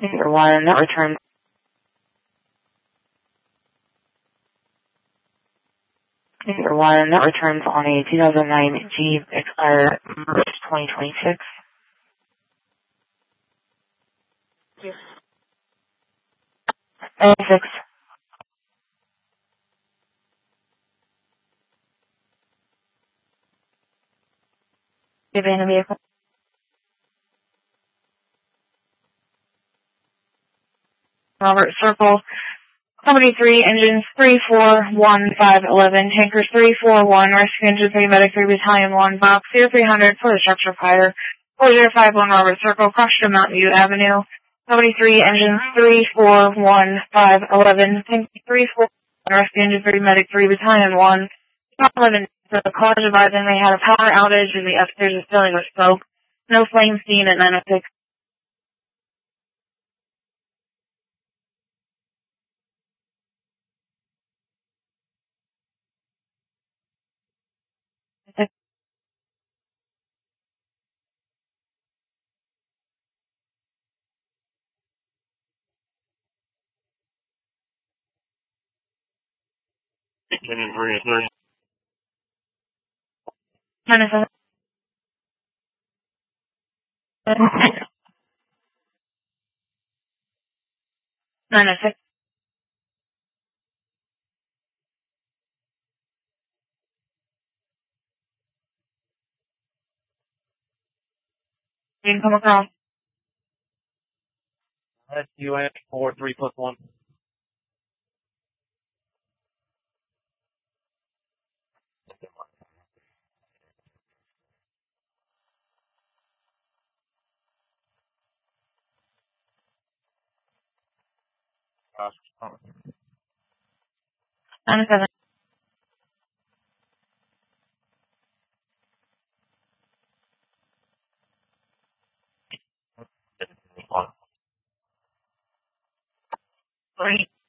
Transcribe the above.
Number 1, that returns. Number 1, that returns on a 2009 Jeep Expire March 2026. Yes. 96. Abandoned vehicle. Robert Circle. Company 3, engines 3, 4, 1, 5, 11, tankers 3, 4, 1, rescue engine 3, medic 3, battalion 1, box 0300 for the structure fire. 4051 Robert Circle, cross to Mountain View Avenue. Company 3, engines 3, 4, 1, 5, 11, tankers 3, 4, 1, rescue engine 3, medic 3, battalion 1. 11, so the cause advising they had a power outage and the upstairs is filling with smoke. No flames seen at 906. Canyon 3, 907. 906. You can come across. That's UAS 4, 3 plus 1. Gosh. 907.